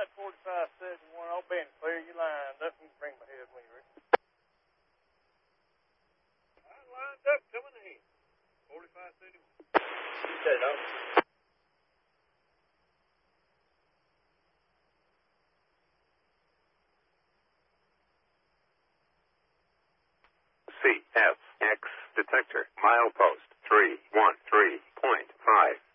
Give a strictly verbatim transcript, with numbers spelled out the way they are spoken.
Flight forty-five seventy-one, I'll be in clear. You lined up. You can bring my head when you're ready. I lined up, coming ahead. forty-five seventy-one. You said it, officer. C F X detector, milepost three one three point five.